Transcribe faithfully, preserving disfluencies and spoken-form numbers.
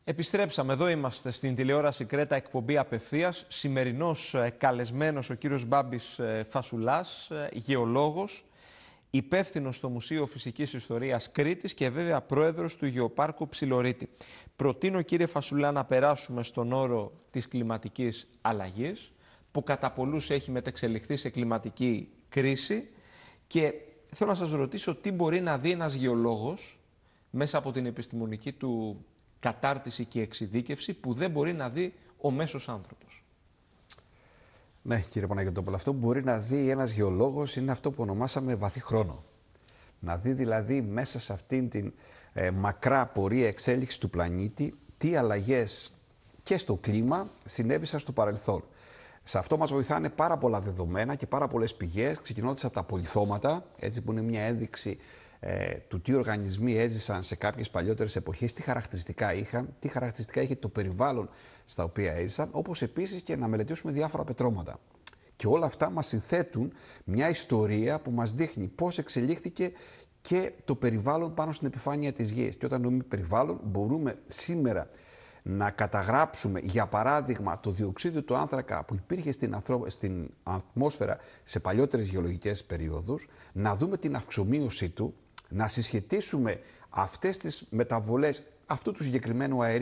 Επιστρέψαμε, εδώ είμαστε στην τηλεόραση Κρέτα, εκπομπή απευθείας. Σημερινός καλεσμένος ο κύριος Μπάμπης Φασουλάς, γεωλόγος, υπεύθυνος στο Μουσείο Φυσικής Ιστορίας Κρήτης και βέβαια πρόεδρος του Γεωπάρκου Ψιλορίτη. Προτείνω, κύριε Φασουλά, να περάσουμε στον όρο της κλιματικής αλλαγής, που κατά πολλούς έχει μετεξελιχθεί σε κλιματική κρίση, και θέλω να σας ρωτήσω τι μπορεί να δει ένας γεωλόγος μέσα από την επιστημονική του κατάρτιση και εξειδίκευση που δεν μπορεί να δει ο μέσος άνθρωπος. Ναι, κύριε Παναγιωτόπουλο, αυτό που μπορεί να δει ένας γεωλόγος είναι αυτό που ονομάσαμε βαθύ χρόνο. Να δει δηλαδή μέσα σε αυτήν την ε, μακρά πορεία εξέλιξης του πλανήτη τι αλλαγές και στο κλίμα συνέβησαν στο παρελθόν. Σε αυτό μας βοηθάνε πάρα πολλά δεδομένα και πάρα πολλές πηγές, ξεκινώντας από τα πολυθώματα, έτσι, που είναι μια ένδειξη ε, του τι οργανισμοί έζησαν σε κάποιες παλιότερες εποχές, τι χαρακτηριστικά είχαν, τι χαρακτηριστικά είχε το περιβάλλον στα οποία έζησαν, όπως επίσης και να μελετήσουμε διάφορα πετρώματα. Και όλα αυτά μας συνθέτουν μια ιστορία που μας δείχνει πώς εξελίχθηκε και το περιβάλλον πάνω στην επιφάνεια της Γης. Και όταν εννοούμε περιβάλλον, μπορούμε σήμερα να καταγράψουμε, για παράδειγμα, το διοξείδιο του άνθρακα που υπήρχε στην, ανθρω... στην ατμόσφαιρα σε παλιότερες γεωλογικές περιόδους, να δούμε την αυξομοίωσή του, να συσχετίσουμε αυτές τις μεταβολές αυτού του συγκεκριμένου αερίου